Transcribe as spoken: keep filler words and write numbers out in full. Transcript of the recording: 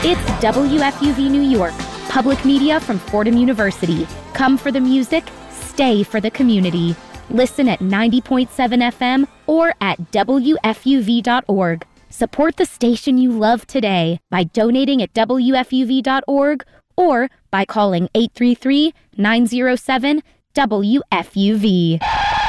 It's W F U V New York, public media from Fordham University. Come for the music, stay for the community. Listen at ninety point seven F M or at W F U V dot org. Support the station you love today by donating at W F U V dot org or by calling eight three three, nine zero seven, W F U V.